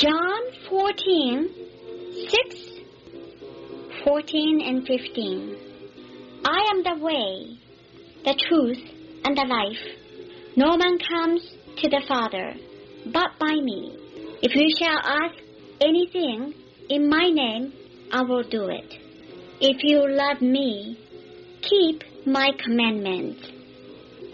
John 14:6, 14 and 15. I am the way, the truth, and the life. No man comes to the Father but by me. If you shall ask anything in my name, I will do it. If you love me, keep my commandments.